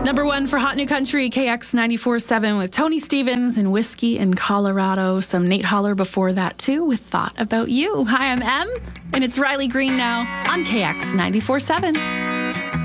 Number one for Hot New Country, KX 94.7 with Tony Stevens and Whiskey in Colorado. Some Nate Holler before that, too, with Thought About You. Hi, I'm Em, and it's Riley Green now on KX 94.7.